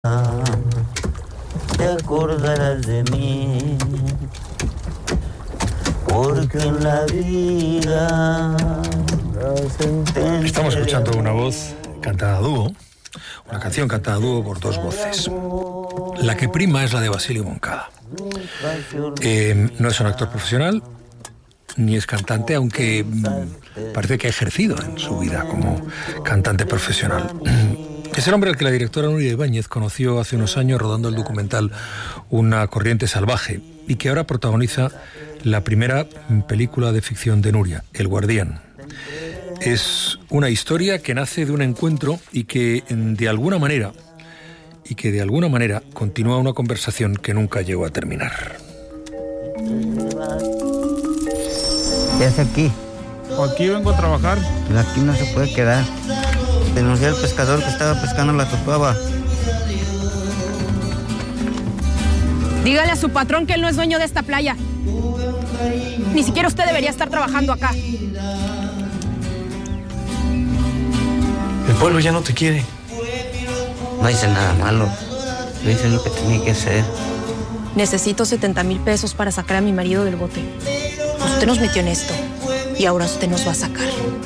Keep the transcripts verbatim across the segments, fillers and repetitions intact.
Te acordarás de mí, porque en la vida estamos escuchando una voz cantada a dúo, una canción cantada a dúo por dos voces. La que prima es la de Basilio Moncada. Eh, no es un actor profesional, ni es cantante, aunque mm, parece que ha ejercido en su vida como cantante profesional. Es el hombre al que la directora Nuria Ibáñez conoció hace unos años rodando el documental Una corriente salvaje y que ahora protagoniza la primera película de ficción de Nuria, El Guardián. Es una historia que nace de un encuentro y que de alguna manera y que de alguna manera continúa una conversación que nunca llegó a terminar. ¿Qué hace aquí? Aquí vengo a trabajar. Pero aquí no se puede quedar. Denuncié al pescador que estaba pescando la totuaba. Dígale a su patrón que él no es dueño de esta playa. Ni siquiera usted debería estar trabajando acá. El pueblo ya no te quiere. No hice nada malo. Yo hice lo que tenía que hacer. Necesito setenta mil pesos para sacar a mi marido del bote. Usted nos metió en esto y ahora usted nos va a sacar.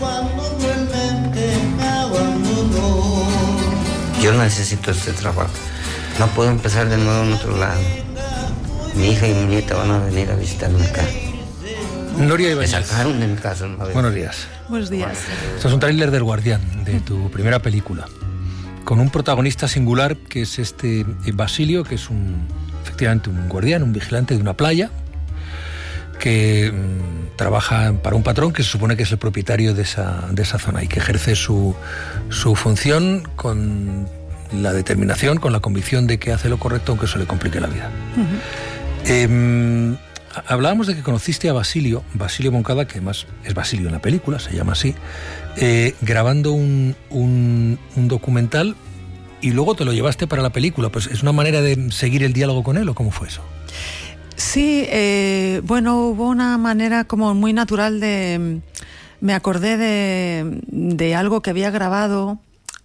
Yo necesito este trabajo. No puedo empezar de nuevo en otro lado. Mi hija y mi nieta van a venir a visitarme acá. Nuria Me Ibáñez. sacaron de mi casa una vez. Buenos días. Buenos días. Esto es un tráiler del Guardián, de tu primera película, con un protagonista singular que es este Basilio, que es un, efectivamente un guardián, un vigilante de una playa, que mmm, trabaja para un patrón que se supone que es el propietario de esa, de esa zona y que ejerce su, su función con la determinación, con la convicción de que hace lo correcto aunque eso le complique la vida. Uh-huh. Eh, hablábamos de que conociste a Basilio, Basilio Moncada, que además es Basilio en la película, se llama así, eh, grabando un, un, un documental y luego te lo llevaste para la película. Pues ¿es una manera de seguir el diálogo con él o cómo fue eso? Sí, eh, bueno, hubo una manera como muy natural de... Me acordé de, de algo que había grabado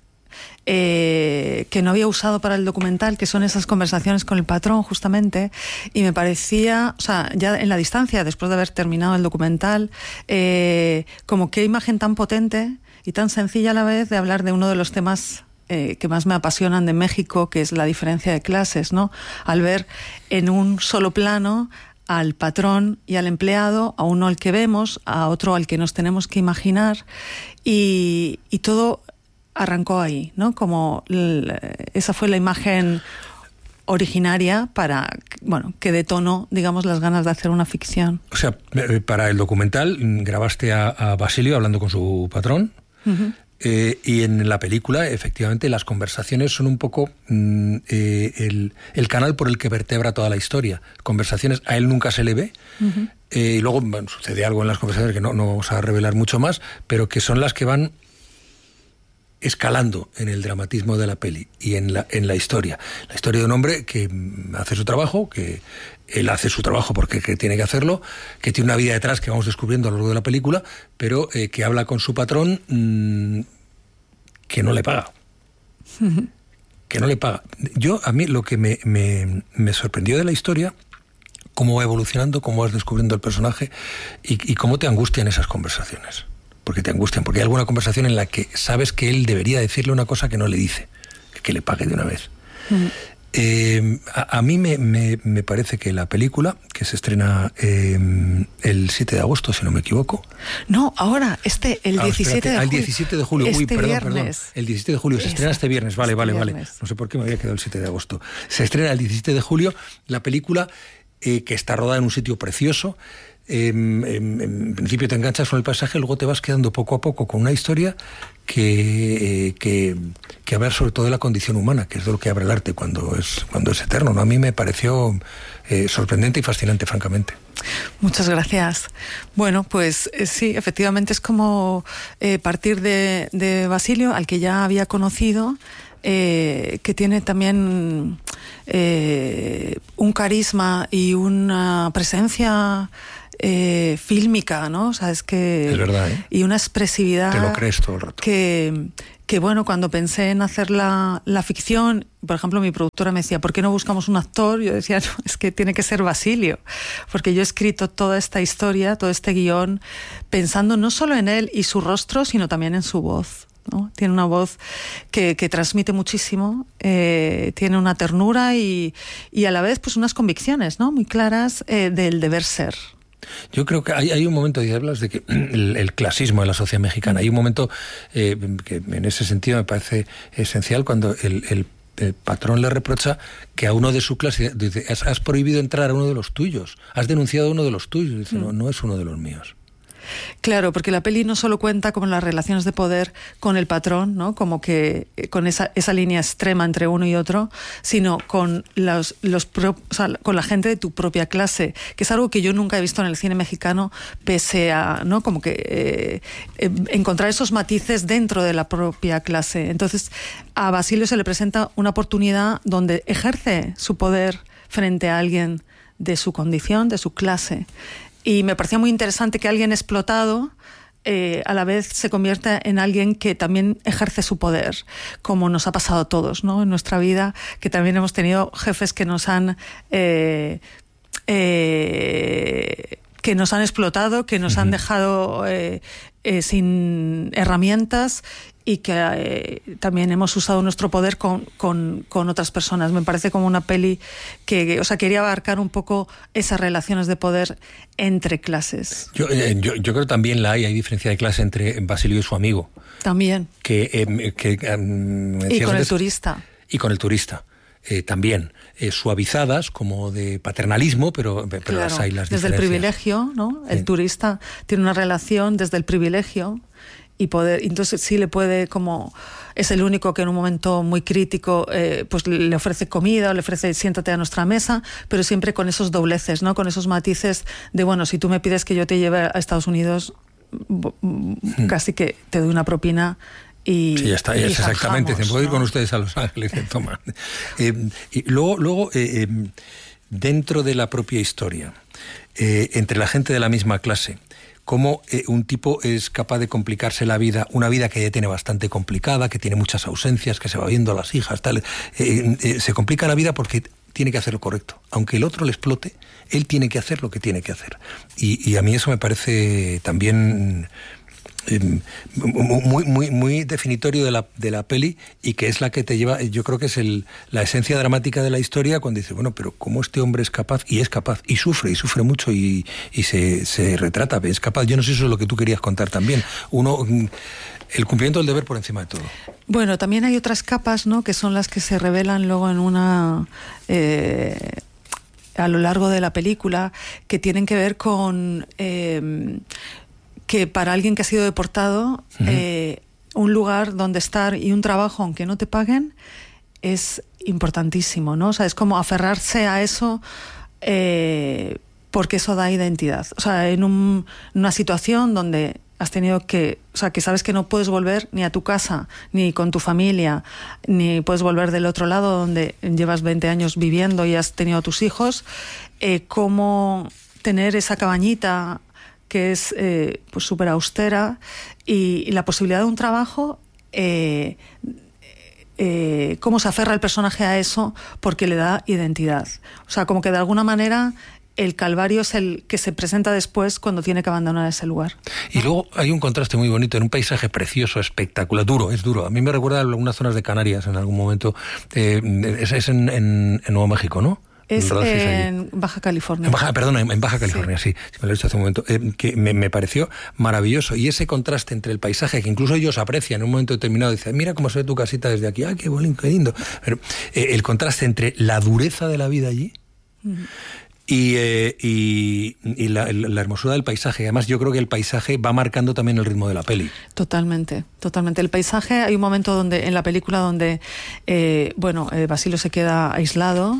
eh, que no había usado para el documental, que son esas conversaciones con el patrón justamente, y me parecía, o sea, ya en la distancia, después de haber terminado el documental, eh, como qué imagen tan potente y tan sencilla a la vez de hablar de uno de los temas Eh, que más me apasionan de México, que es la diferencia de clases, ¿no? Al ver en un solo plano al patrón y al empleado, a uno al que vemos, a otro al que nos tenemos que imaginar, y, y todo arrancó ahí, ¿no? Como l- esa fue la imagen originaria para, bueno, que detonó, digamos, las ganas de hacer una ficción. O sea, para el documental grabaste a, a Basilio hablando con su patrón. Uh-huh. Eh, y en la película, efectivamente, las conversaciones son un poco mm, eh, el, el canal por el que vertebra toda la historia. Conversaciones, a él nunca se le ve, uh-huh. eh, y luego bueno, sucede algo en las conversaciones que no, no vamos a revelar mucho más, pero que son las que van escalando en el dramatismo de la peli y en la, en la historia. La historia de un hombre que hace su trabajo, que él hace su trabajo porque que tiene que hacerlo, que tiene una vida detrás que vamos descubriendo a lo largo de la película, pero eh, que habla con su patrón mmm, que no le paga. Uh-huh. Que no le paga. Yo, a mí, lo que me, me, me sorprendió de la historia, cómo va evolucionando, cómo vas descubriendo el personaje y, y cómo te angustian esas conversaciones. Porque te angustian, porque hay alguna conversación en la que sabes que él debería decirle una cosa que no le dice, que le pague de una vez. Uh-huh. Eh, a, a mí me, me, me parece que la película, que se estrena eh, el siete de agosto, si no me equivoco. No, ahora, este, el ah, diecisiete espérate, de julio. El diecisiete de julio, este uy, perdón, viernes. perdón. El diecisiete de julio, se estrena este viernes, vale, este vale, viernes. vale. No sé por qué me había quedado el siete de agosto. Se estrena el diecisiete de julio la película eh, que está rodada en un sitio precioso. Eh, en, en principio te enganchas con el paisaje, luego te vas quedando poco a poco con una historia que, eh, que, que habla sobre todo de la condición humana, que es de lo que abre el arte cuando es, cuando es eterno, ¿no? A mí me pareció eh, sorprendente y fascinante, francamente. Muchas gracias. Bueno, pues eh, sí, efectivamente es como eh, partir de, de Basilio, al que ya había conocido, eh, que tiene también eh, un carisma y una presencia eh, fílmica, ¿no? O sea, es que... Es verdad, ¿eh? Y una expresividad... Te lo crees todo el rato. Que, que bueno, cuando pensé en hacer la, la ficción, por ejemplo, mi productora me decía, ¿por qué no buscamos un actor? Yo decía, no, es que tiene que ser Basilio, porque yo he escrito toda esta historia, todo este guión, pensando no solo en él y su rostro, sino también en su voz, ¿no? Tiene una voz que, que transmite muchísimo, eh, tiene una ternura y, y a la vez pues unas convicciones, ¿no? Muy claras eh, del deber ser. Yo creo que hay, hay un momento, y hablas de que el, el clasismo de la sociedad mexicana, hay un momento eh, que en ese sentido me parece esencial cuando el, el, el patrón le reprocha que a uno de su clase, dice, has, has prohibido entrar a uno de los tuyos, has denunciado a uno de los tuyos, dice, mm. no, no es uno de los míos. Claro, porque la peli no solo cuenta con las relaciones de poder con el patrón, ¿no? Como que con esa, esa línea extrema entre uno y otro, sino con los, los pro, o sea, con la gente de tu propia clase, que es algo que yo nunca he visto en el cine mexicano, pese a, ¿no? Como que eh, eh, encontrar esos matices dentro de la propia clase. Entonces, a Basilio se le presenta una oportunidad donde ejerce su poder frente a alguien de su condición, de su clase. Y me parecía muy interesante que alguien explotado eh, a la vez se convierta en alguien que también ejerce su poder, como nos ha pasado a todos, ¿no? En nuestra vida, que también hemos tenido jefes que nos han eh, eh, que nos han explotado, que nos uh-huh. han dejado eh, eh, sin herramientas y que eh, también hemos usado nuestro poder con, con, con otras personas. Me parece como una peli que, o sea, quería abarcar un poco esas relaciones de poder entre clases. Yo, eh, yo, yo creo que también la hay, hay diferencia de clase entre Basilio y su amigo. También. Que, eh, que, um, y con antes, el turista. Y con el turista. Eh, también eh, suavizadas como de paternalismo, pero, pero claro, las hay las desde diferencias. El privilegio, ¿no? El sí. turista tiene una relación desde el privilegio y poder, entonces sí le puede, como es el único que en un momento muy crítico eh, pues le ofrece comida o le ofrece siéntate a nuestra mesa, pero siempre con esos dobleces, ¿no? Con esos matices de bueno, si tú me pides que yo te lleve a Estados Unidos, hmm. casi que te doy una propina. Y, sí, ya está, ya es exactamente. Se puede ir, ¿no?, con ustedes a Los Ángeles. Toma. eh, y luego, luego eh, eh, dentro de la propia historia, eh, entre la gente de la misma clase, cómo eh, un tipo es capaz de complicarse la vida, una vida que ya tiene bastante complicada, que tiene muchas ausencias, que se va viendo a las hijas, tal, eh, eh, se complica la vida porque tiene que hacer lo correcto. Aunque el otro le explote, él tiene que hacer lo que tiene que hacer. Y, y a mí eso me parece también muy muy muy definitorio de la de la peli, y que es la que te lleva, yo creo que es el la esencia dramática de la historia, cuando dice, bueno, pero cómo este hombre es capaz, y es capaz, y sufre, y sufre mucho, y, y se, se retrata, es capaz. Yo no sé si eso es lo que tú querías contar también. Uno, el cumplimiento del deber por encima de todo. Bueno, también hay otras capas, ¿no?, que son las que se revelan luego en una eh, a lo largo de la película, que tienen que ver con eh, que para alguien que ha sido deportado, uh-huh. eh, un lugar donde estar y un trabajo, aunque no te paguen, es importantísimo, ¿no? O sea, es como aferrarse a eso eh, porque eso da identidad. O sea, en, un, en una situación donde has tenido que, o sea, que sabes que no puedes volver ni a tu casa, ni con tu familia, ni puedes volver del otro lado donde llevas veinte años viviendo y has tenido a tus hijos, eh, cómo tener esa cabañita que es eh, pues súper austera, y, y la posibilidad de un trabajo, eh, eh, cómo se aferra el personaje a eso porque le da identidad. O sea, como que de alguna manera el calvario es el que se presenta después cuando tiene que abandonar ese lugar, ¿no? Y luego hay un contraste muy bonito en un paisaje precioso, espectacular, duro, es duro. A mí me recuerda a algunas zonas de Canarias en algún momento. Eh, es es en, en, en Nuevo México, ¿no? Es en Baja California. En Baja, perdón, en Baja California, sí, sí, sí me lo he dicho hace un momento. Eh, que me, me pareció maravilloso. Y ese contraste entre el paisaje, que incluso ellos aprecian en un momento determinado, dicen, mira cómo se ve tu casita desde aquí, ¡ah, qué bonito, qué lindo! Pero eh, el contraste entre la dureza de la vida allí, uh-huh. y, eh, y, y la, la hermosura del paisaje. Además, yo creo que el paisaje va marcando también el ritmo de la peli. Totalmente, totalmente. El paisaje, hay un momento donde en la película donde, eh, bueno, eh, Basilio se queda aislado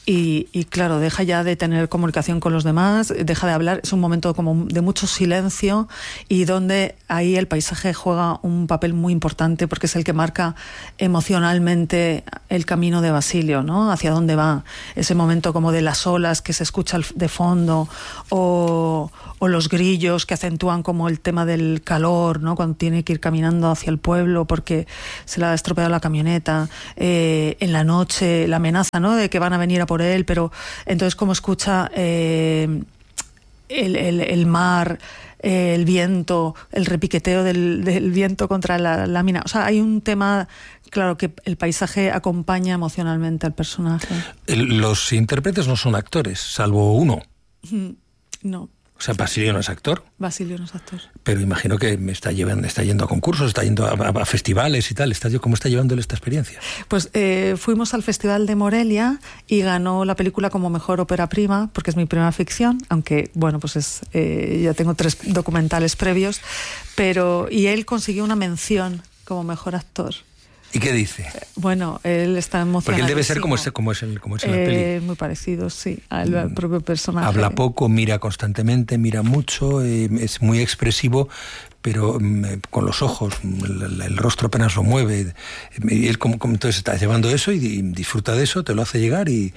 y, y claro, deja ya de tener comunicación con los demás, deja de hablar, es un momento como de mucho silencio y donde ahí el paisaje juega un papel muy importante porque es el que marca emocionalmente el camino de Basilio, ¿no? Hacia dónde va, ese momento como de las olas que se escucha de fondo o, o los grillos que acentúan como el tema del calor, ¿no? Cuando tiene que ir caminando hacia el pueblo porque se le ha estropeado la camioneta, eh, en la noche, la amenaza, ¿no? De que van a venir a por él, pero entonces como escucha eh, el, el, el mar, eh, el viento, el repiqueteo del, del viento contra la lámina. O sea, hay un tema, claro, que el paisaje acompaña emocionalmente al personaje. Los intérpretes no son actores, salvo uno. No. O sea, Basilio no es actor. Basilio no es actor. Pero imagino que me está llevando, está yendo a concursos, está yendo a, a, a festivales y tal. Está, ¿cómo está llevándole esta experiencia? Pues eh, fuimos al Festival de Morelia y ganó la película como mejor ópera prima, porque es mi primera ficción, aunque, bueno, pues es eh, ya tengo tres documentales previos, pero y él consiguió una mención como mejor actor. ¿Y qué dice? Bueno, él está emocionado. Porque él debe ser como es, como es, el, como es en la eh, peli. Muy parecido, sí, al, al propio personaje. Habla poco, mira constantemente, mira mucho, eh, es muy expresivo, pero eh, con los ojos, el, el rostro apenas lo mueve. Y él como, como entonces está llevando eso y, y disfruta de eso, te lo hace llegar y...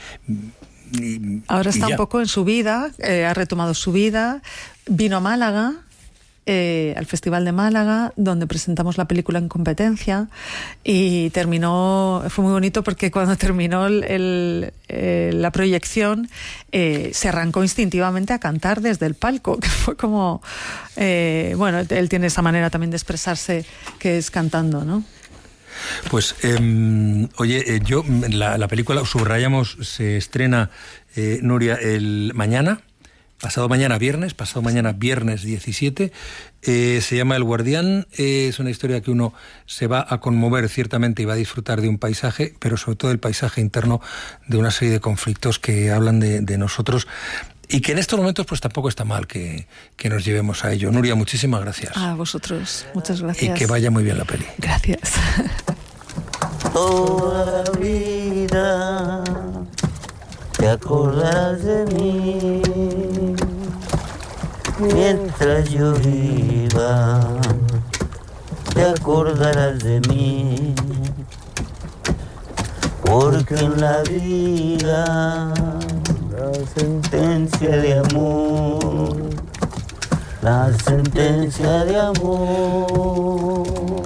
y Ahora está y un poco en su vida, eh, ha retomado su vida, vino a Málaga, Eh, al Festival de Málaga, donde presentamos la película en competencia y terminó, fue muy bonito porque cuando terminó el, el, eh, la proyección eh, se arrancó instintivamente a cantar desde el palco, que fue como, eh, bueno, él tiene esa manera también de expresarse que es cantando, ¿no? Pues, eh, oye, eh, yo, la, la película, subrayamos, se estrena, eh, Nuria, el mañana. Pasado mañana viernes, pasado mañana viernes diecisiete, eh, se llama El Guardián, eh, es una historia que uno se va a conmover ciertamente y va a disfrutar de un paisaje, pero sobre todo el paisaje interno de una serie de conflictos que hablan de, de nosotros y que en estos momentos pues tampoco está mal que, que nos llevemos a ello. Nuria, muchísimas gracias. A vosotros, muchas gracias. Y que vaya muy bien la peli. Gracias. Toda la vida te acordarás de mí mientras yo viva, te acordarás de mí, porque en la vida la sentencia de amor, la sentencia de amor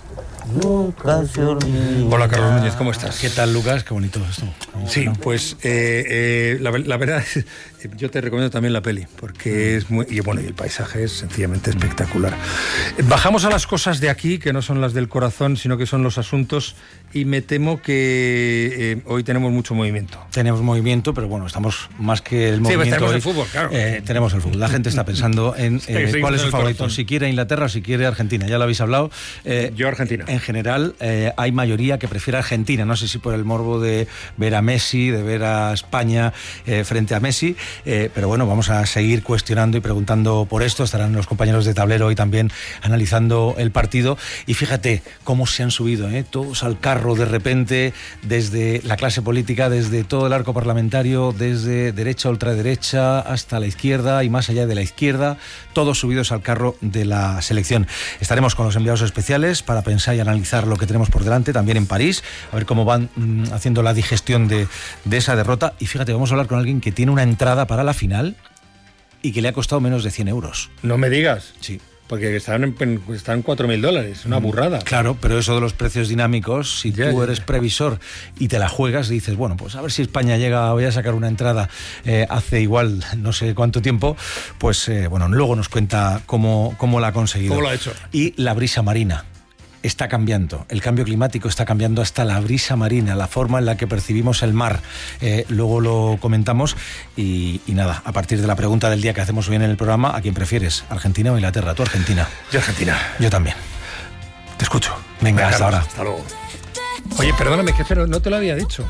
nunca se olvida. Hola, Carlos Núñez, ¿cómo estás? ¿Qué tal, Lucas? Qué bonito esto. Sí, pues eh, eh, la, la verdad es, yo te recomiendo también la peli, porque es muy... Y bueno, y el paisaje es sencillamente espectacular. Bajamos a las cosas de aquí, que no son las del corazón, sino que son los asuntos, y me temo que eh, hoy tenemos mucho movimiento. Tenemos movimiento, pero bueno, estamos más que el movimiento. Sí, pues tenemos hoy, el fútbol, claro. Eh, tenemos el fútbol. La gente está pensando en eh, cuál es su favorito, corazón. Si quiere Inglaterra o si quiere Argentina. Ya lo habéis hablado. Eh, yo Argentina. En general, eh, hay mayoría que prefiere Argentina. No sé si por el morbo de ver a Messi, de ver a España eh, frente a Messi, eh, pero bueno, vamos a seguir cuestionando y preguntando por esto. Estarán los compañeros de tablero hoy también analizando el partido. Y fíjate cómo se han subido, ¿eh? Todos al carro de repente, desde la clase política, desde todo el arco parlamentario, desde derecha, ultraderecha, hasta la izquierda y más allá de la izquierda, todos subidos al carro de la selección. Estaremos con los enviados especiales para pensar y analizar lo que tenemos por delante, también en París, a ver cómo van mmm, haciendo la digestión de, de esa derrota. Y fíjate, vamos a hablar con alguien que tiene una entrada para la final y que le ha costado menos de cien euros. No me digas. Sí. Porque están en, están cuatro mil dólares, una burrada. Claro, pero eso de los precios dinámicos, si ya, tú ya. eres previsor y te la juegas y dices, bueno, pues a ver si España llega, voy a sacar una entrada eh, hace igual no sé cuánto tiempo, pues eh, bueno, luego nos cuenta cómo, cómo la ha conseguido. ¿Cómo lo ha hecho? Y la brisa marina. Está cambiando, el cambio climático está cambiando hasta la brisa marina, la forma en la que percibimos el mar. Eh, luego lo comentamos y, y nada, a partir de la pregunta del día que hacemos hoy en el programa, ¿a quién prefieres? ¿Argentina o Inglaterra? ¿Tú Argentina? Yo Argentina. Yo también. Te escucho. Venga, Venga, hasta Carlos, ahora. Hasta luego. Oye, perdóname, que pero no te lo había dicho.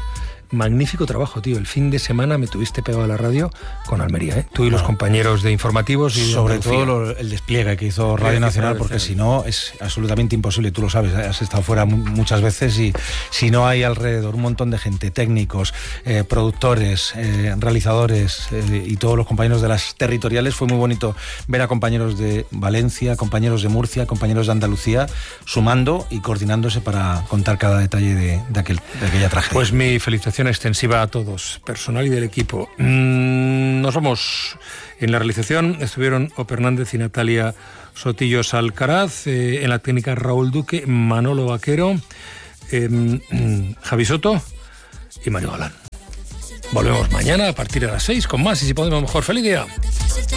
magnífico trabajo, tío. El fin de semana me tuviste pegado a la radio con Almería, ¿eh? Tú y los compañeros de informativos y sobre todo lo, el despliegue que hizo Radio Nacional, porque si no es absolutamente imposible. Tú lo sabes, has estado fuera muchas veces y si no hay alrededor un montón de gente, técnicos, eh, productores, eh, realizadores eh, y todos los compañeros de las territoriales, fue muy bonito ver a compañeros de Valencia, compañeros de Murcia, compañeros de Andalucía, sumando y coordinándose para contar cada detalle de, de, aquel, de aquella tragedia. Pues mi felicitación extensiva a todos, personal y del equipo. Mm, nos vamos. En la realización estuvieron Ope Hernández y Natalia Sotillos Alcaraz, eh, en la técnica Raúl Duque, Manolo Vaquero, eh, Javi Soto y Mario Galán. Volvemos mañana a partir de las seis con más y si podemos mejor. ¡Feliz día!